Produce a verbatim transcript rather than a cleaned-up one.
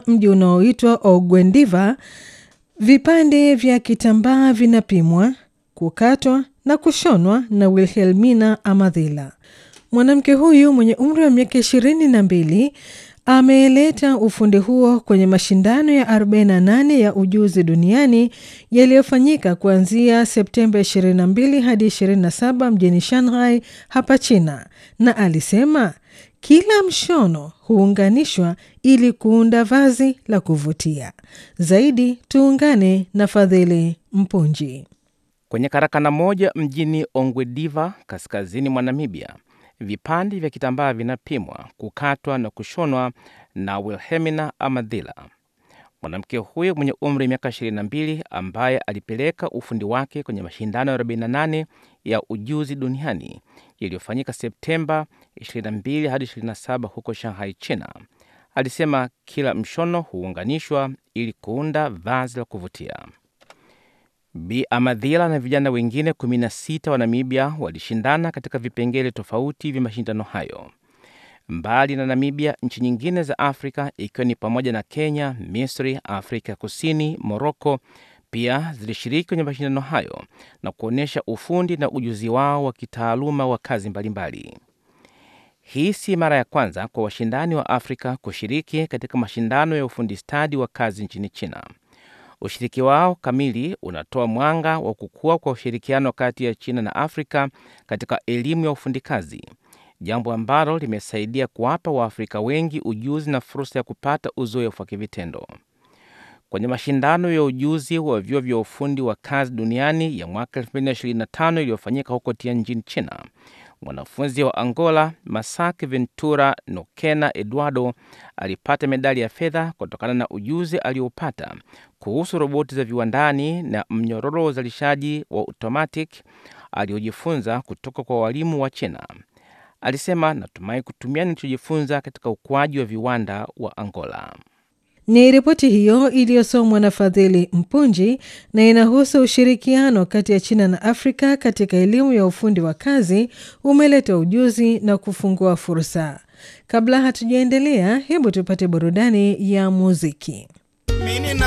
mji unaoitwa Ogwendiva, vipande vya kitambaa vinapimwa, kukatwa na kushonwa na Wilhelmina Amadhila. Mwanamke huyu mwenye umri wa miaka ishirini na mbili ameleta ufundi huo kwenye mashindano ya arobaini na nane ya ujuzi duniani yaliyofanyika kuanzia Septemba ishirini na mbili hadi ishirini na saba mjini Shanghai hapa China, na alisema kila mshono huunganishwa ili kuunda vazi la kuvutia. Zaidi tuungane na Fadhili Mpunji. Kwenye karakana moja mjini Ongwediva, kaskazini mwa Namibia, vipande vya kitambaa vinapimwa, kukatwa na kushonwa na Wilhelmina Amadhila. Mwanamke huyo mwenye umri wa miaka ishirini na mbili ambaye alipeleka ufundi wake kwenye mashindano ya arobaini na nane ya ujuzi duniani yaliyofanyika Septemba ishirini na mbili hadi ishirini na saba huko Shanghai, China, alisema kila mshono huunganishwa ili kuunda vazi la kuvutia. Bi Amadhila na vijana wengine kumi na sita wa Namibia walishindana katika vipengele tofauti vya mashindano hayo. Mbali na Namibia, nchi nyingine za Afrika ikiwa ni pamoja na Kenya, Misri, Afrika Kusini, Morocco pia zilishiriki kwenye mashindano hayo na kuonesha ufundi na ujuzi wao wa kitaaluma wa kazi mbalimbali. Hii si mara ya kwanza kwa washindani wa Afrika kushiriki katika mashindano ya ufundi stadi wa kazi nchini China. Ushiriki wao kamili unatoa mwanga wa kukua kwa ushirikiano kati ya China na Afrika katika elimu ya ufundi kazi, jambo ambalo limesaidia kuwapa Waafrika wengi ujuzi na fursa ya kupata uzoefu wa kivitendo. Kwenye mashindano ya ujuzi wa vyuo vya ufundi wa kazi duniani ya mwaka elfu mbili na ishirini na tano iliyofanyika huko Tianjin, China, mwanafunzi wa Angola Masaki Ventura Nokena Eduardo alipata medali ya fedha kutokana na ujuzi aliopata kuhusu roboti za viwandani na mnyororo wa uzalishaji wa automatic aliojifunza kutoka kwa walimu wa China. Alisema, natumai kutumia nilichojifunza katika ukuaji wa viwanda wa Angola. Ni ripoti hiyo iliyosomwa na Fadhili Mpunji na inahusu ushirikiano kati ya China na Afrika katika elimu ya ufundi wa kazi umeleta ujuzi na kufungua fursa. Kabla hatujaendelea, hebu tupate burudani ya muziki.